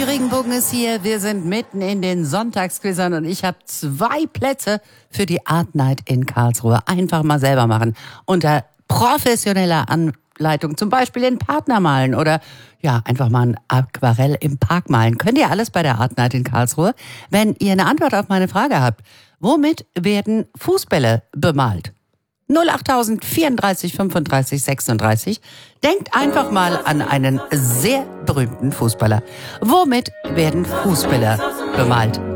Antje Regenbogen ist hier. Wir sind mitten in den Sonntagsquizern und ich habe 2 Plätze für die Art Night in Karlsruhe. Einfach mal selber machen. Unter professioneller Anleitung, zum Beispiel in Partner malen oder ja, einfach mal ein Aquarell im Park malen. Könnt ihr alles bei der Art Night in Karlsruhe? Wenn ihr eine Antwort auf meine Frage habt, womit werden Fußbälle bemalt? 08000 34 35 36. Denkt einfach mal an einen sehr berühmten Fußballer. Womit werden Fußballer bemalt?